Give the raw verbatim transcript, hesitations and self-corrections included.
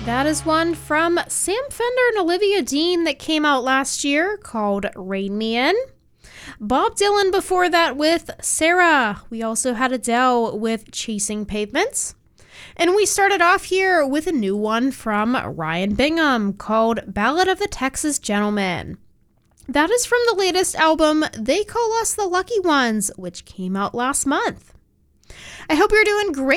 That is one from Sam Fender and Olivia Dean that came out last year called Rain Me In. Bob Dylan before that with Sarah. We also had Adele with Chasing Pavements. And we started off here with a new one from Ryan Bingham called Ballad of the Texas Gentleman. That is from the latest album, They Call Us the Lucky Ones, which came out last month. I hope you're doing great